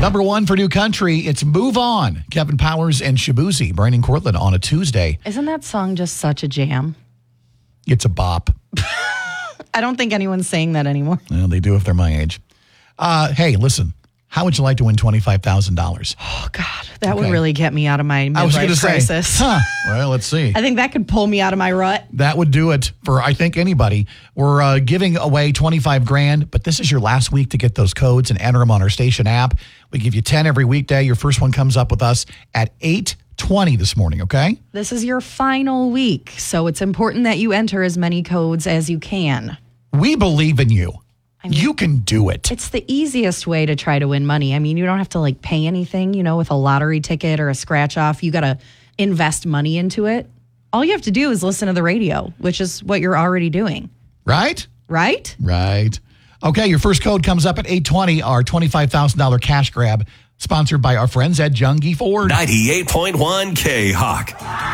Number one for New Country, it's Move On. Kevin Powers and Shabuzi, Brandon Cortland on a Tuesday. Isn't that song just such a jam? It's a bop. I don't think anyone's saying that anymore. Well, they do if they're my age. Hey, listen. How would you like to win $25,000? Oh, God. That would really get me out of my I was going to midlife crisis. say, well, let's see. I think that could pull me out of my rut. That would do it for, I think, anybody. We're giving away $25,000, but this is your last week to get those codes and enter them on our station app. We give you 10 every weekday. Your first one comes up with us at 8:20 this morning, okay? This is your final week, so it's important that you enter as many codes as you can. We believe in you. You can do it. It's the easiest way to try to win money. I mean, you don't have to pay anything, with a lottery ticket or a scratch off. You got to invest money into it. All you have to do is listen to the radio, which is what you're already doing. Right? Right? Right. Okay, your first code comes up at 8:20, our $25,000 cash grab, sponsored by our friends at Jungie Ford. 98.1 K-Hawk.